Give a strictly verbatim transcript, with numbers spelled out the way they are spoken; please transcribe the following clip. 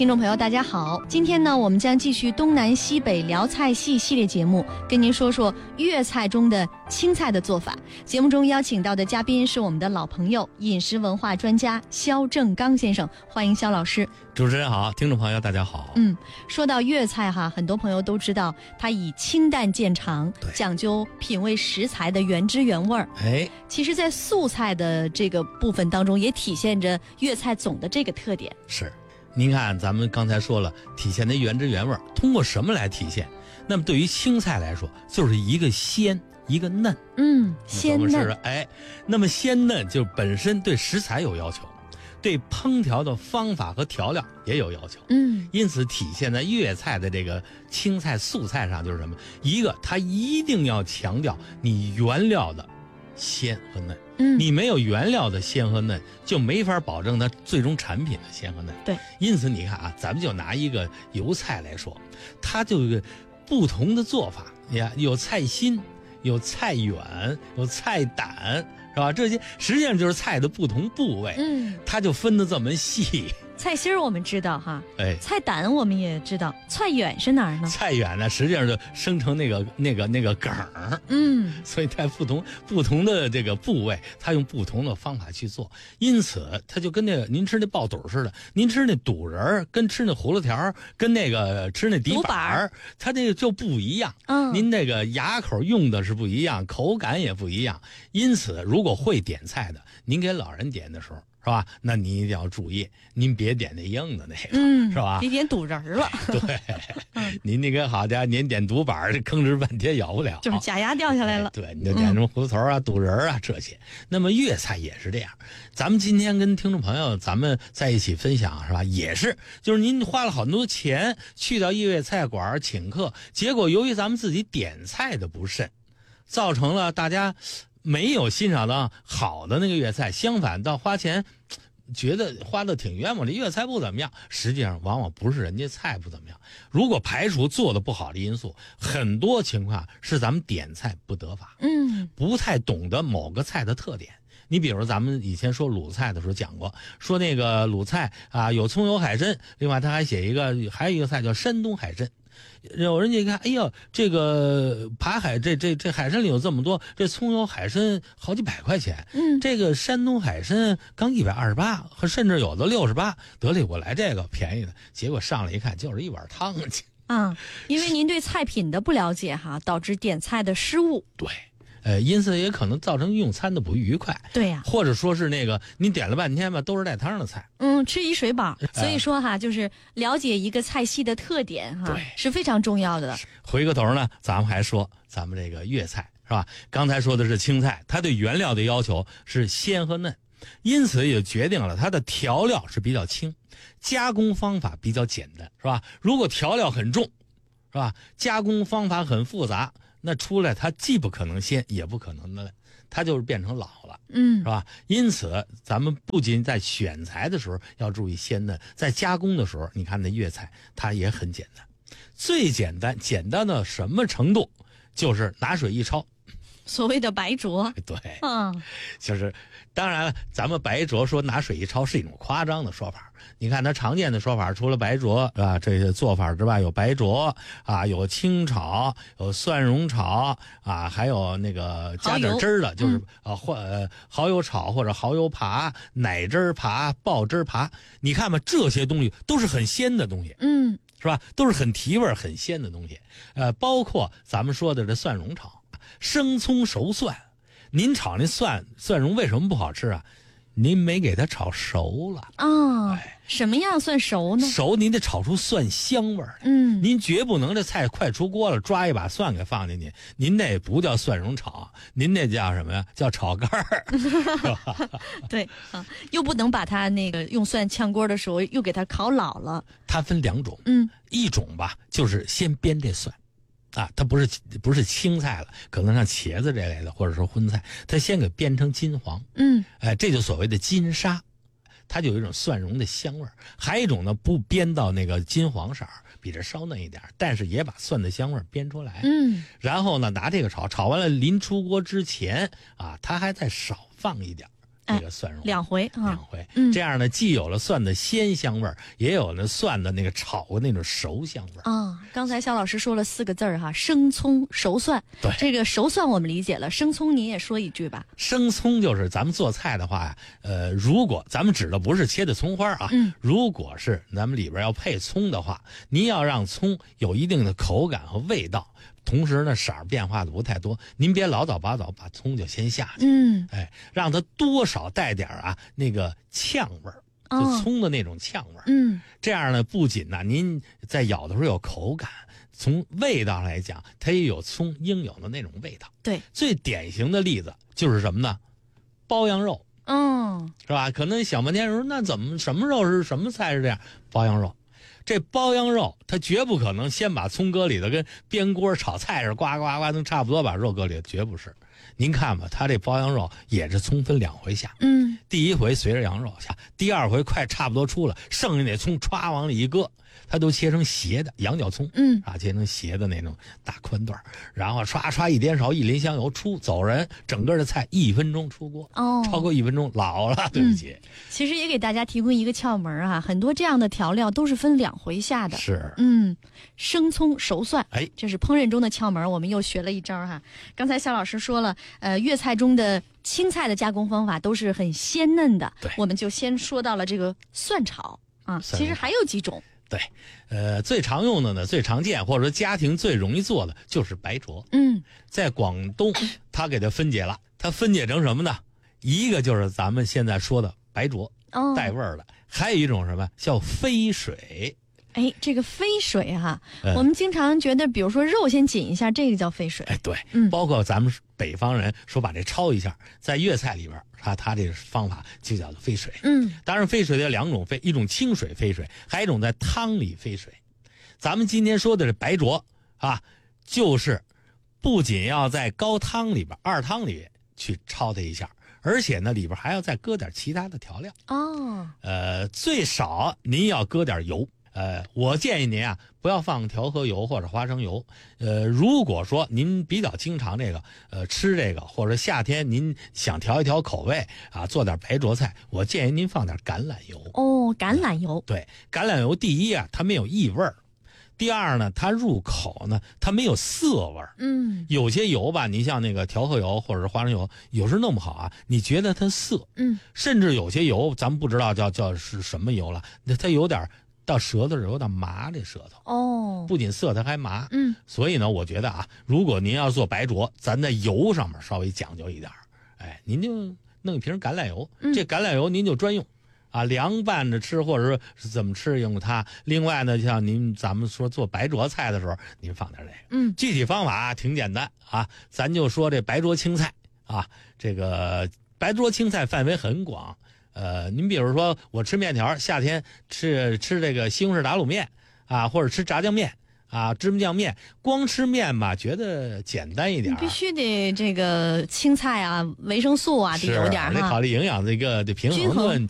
听众朋友大家好，今天呢我们将继续东南西北辽菜系系列节目，跟您说说粤菜中的青菜的做法。节目中邀请到的嘉宾是我们的老朋友，饮食文化专家肖正刚先生，欢迎肖老师。 主持人好，听众朋友大家好。 嗯，说到粤菜哈，很多朋友都知道它以清淡见长，讲究品味食材的原汁原味儿。 哎， 其实在素菜的这个部分当中也体现着粤菜总的这个特点。 是，您看咱们刚才说了，体现的原汁原味，通过什么来体现？那么对于青菜来说，就是一个鲜一个嫩。 嗯，鲜嫩。 哎，那么鲜嫩就本身对食材有要求，对烹调的方法和调料也有要求。 嗯， 因此体现在粤菜的这个青菜素菜上，就是什么？一个它一定要强调你原料的鲜和嫩。 嗯， 你没有原料的鲜和嫩，就没法保证它最终产品的鲜和嫩。 对， 因此你看啊，咱们就拿一个油菜来说，它就有不同的做法。你看，有菜心，有菜远，有菜胆，是吧？这些实际上就是菜的不同部位。 嗯， 它就分得这么细。 菜心儿我们知道哈， 哎， 菜胆我们也知道，菜远是哪儿呢？ 菜远呢，实际上就生成那个那个那个梗儿。 嗯， 所以它不同不同的这个部位，它用不同的方法去做，因此它就跟那个您吃那爆肚似的，您吃那肚仁儿跟吃那葫芦条跟那个吃那底板儿，它这个就不一样。 嗯， 您那个牙口用的是不一样，口感也不一样。因此，如果会点菜的，您给老人点的时候，是吧？那你一定要注意，您别点那硬的那个， 嗯， 是吧？ 别点肚仁了。 对，嗯、您那个好家伙，您点肚板，吭哧半天咬不了， 就是假牙掉下来了。 哎、对，你就点什么葫芦头啊、肚仁啊这些。那么粤菜也是这样。咱们今天跟听众朋友咱们在一起分享，是吧？也是，就是您花了很多钱去到粤菜馆请客，结果由于咱们自己点菜的不慎，造成了大家没有欣赏到好的那个粤菜，相反到花钱觉得花的挺冤枉，这粤菜不怎么样，实际上往往不是人家菜不怎么样。如果排除做的不好的因素，很多情况是咱们点菜不得法， 嗯， 不太懂得某个菜的特点。你比如咱们以前说鲁菜的时候讲过，说那个鲁菜啊有葱油海参，另外他还写一个还有一个菜叫山东海参。有人家一看，哎呦，这个扒海这这这海参里有这么多，这葱油海参好几百块钱， 嗯， 这个山东海参刚一百二十八，和甚至有的六十八，得嘞，我来这个便宜的，结果上来一看就是一碗汤去。 啊，因为您对菜品的不了解哈，导致点菜的失误。 对。呃，因此也可能造成用餐的不愉快。 对呀、啊， 或者说是那个你点了半天吧，都是带汤的菜。 嗯，吃一水饱。所以说哈，就是了解一个菜系的特点哈， 对， 是非常重要的。 回个头呢，咱们还说咱们这个粤菜是吧？刚才说的是青菜，它对原料的要求是鲜和嫩，因此也决定了它的调料是比较轻，加工方法比较简单，是吧？如果调料很重，是吧？加工方法很复杂。那出来它既不可能鲜，也不可能嫩，它就是变成老了， 嗯， 是吧？因此，咱们不仅在选材的时候要注意鲜嫩，在加工的时候，你看那粤菜它也很简单，最简单，简单到什么程度？就是拿水一焯。 所谓的白灼， 对， 嗯， 就是当然了，咱们白灼说拿水一焯是一种夸张的说法。你看它常见的说法，除了白灼啊这些做法之外，有白灼啊，有清炒，有蒜蓉炒啊，还有那个加点汁儿的，就是、嗯、啊或呃蚝油炒或者蚝油扒、奶汁扒、爆汁扒。你看吧，这些东西都是很鲜的东西， 嗯， 是吧？都是很提味、很鲜的东西。呃，包括咱们说的这蒜蓉炒。生葱熟蒜，您炒那蒜蒜蓉为什么不好吃啊？您没给它炒熟了啊、哦哎！什么样算熟呢？ 熟，您得炒出蒜香味儿。 嗯， 您绝不能这菜快出锅了，抓一把蒜给放进去。您那不叫蒜蓉炒，您那叫什么呀？叫炒肝儿。 对啊，又不能把它那个用蒜炝锅的时候又给它烤老了。 它分两种， 嗯， 一种吧就是先煸这蒜。啊，它不是不是青菜了，可能像茄子这类的，或者说荤菜，它先给煸成金黄， 嗯， 哎，这就所谓的金沙，它就有一种蒜蓉的香味儿。还有一种呢，不煸到那个金黄色，比这稍嫩一点，但是也把蒜的香味儿煸出来， 嗯， 然后呢，拿这个炒，炒完了临出锅之前啊，它还再少放一点， 这个蒜蓉、 哎、两回啊， 两回、 嗯， 这样呢，既有了蒜的鲜香味儿，也有了蒜的那个炒的那种熟香味儿啊。刚才肖老师说了四个字儿哈，生葱熟蒜。 对， 这个熟蒜我们理解了，生葱您也说一句吧。 生葱就是咱们做菜的话呀，呃，如果咱们指的不是切的葱花啊， 嗯， 如果是咱们里边要配葱的话，您要让葱有一定的口感和味道。同时呢，色儿变化的不太多，您别老早把早把葱就先下去， 嗯， 哎，让它多少带点啊那个呛味儿，就葱的那种呛味儿， 嗯， 这样呢，不仅呢您在咬的时候有口感，从味道来讲，它也有葱应有的那种味道。 对， 最典型的例子就是什么呢？包羊肉， 嗯， 是吧？可能想半天说，那怎么什么肉是什么菜是这样？包羊肉。这包羊肉，它绝不可能先把葱搁里头，跟煸锅炒菜似的，呱呱呱能差不多把肉搁里头，绝不是。您看吧，它这包羊肉也是葱分两回下， 嗯， 第一回随着羊肉下，第二回快差不多出了，剩下那葱歘往里一搁，它都切成斜的羊角葱， 嗯啊，切成斜的那种大宽段，然后唰唰一颠勺，一淋香油出，走人，整个的菜一分钟出锅， 哦， 超过一分钟老了，对不起。 嗯、其实也给大家提供一个窍门啊，很多这样的调料都是分两回下的。 是， 嗯，生葱熟蒜， 哎， 这是烹饪中的窍门，我们又学了一招哈。刚才肖老师说了，呃，粤菜中的青菜的加工方法都是很鲜嫩的， 对， 我们就先说到了这个蒜炒啊，其实还有几种。 对，呃，最常用的呢，最常见或者说家庭最容易做的就是白灼。 嗯， 在广东，它给它分解了，它分解成什么呢？一个就是咱们现在说的白灼， 哦， 带味儿的；还有一种什么叫飞水。 哎，这个飞水哈、啊嗯， 我们经常觉得，比如说肉先紧一下，这个叫飞水。 哎，对， 嗯， 包括咱们北方人说把这焯一下，在粤菜里边啊，它这个方法就叫做飞水。 嗯， 当然飞水有两种飞，一种清水飞水，还有一种在汤里飞水。咱们今天说的是白灼啊，就是不仅要在高汤里边、二汤里去焯它一下，而且呢里边还要再搁点其他的调料。 哦， 呃，最少您要搁点油。呃，我建议您啊，不要放调和油或者花生油。呃，如果说您比较经常这个呃吃这个，或者夏天您想调一调口味啊，做点白灼菜，我建议您放点橄榄油。 哦，橄榄油。 对，橄榄油第一啊，它没有异味儿；第二呢，它入口呢，它没有涩味儿。 嗯， 有些油吧，你像那个调和油或者是花生油，有时弄不好啊，你觉得它涩。 嗯， 甚至有些油，咱们不知道叫叫是什么油了，那它有点。到舌头有点麻，这舌头哦， 不仅涩，它还麻。 嗯， 所以呢，我觉得啊，如果您要做白灼，咱在油上面稍微讲究一点，哎，您就弄一瓶橄榄油， 嗯、 这橄榄油您就专用，啊，凉拌着吃或者是怎么吃用它。另外呢，像您咱们说做白灼菜的时候，您放点这个。 嗯， 具体方法啊挺简单啊，咱就说这白灼青菜啊，这个白灼青菜范围很广。呃，您比如说我吃面条，夏天吃吃这个西红柿打卤面啊，或者吃炸酱面啊，芝麻酱面，光吃面吧，觉得简单一点。 必须得这个青菜啊，维生素啊得有点哈， 得考虑营养这个的平衡的问题。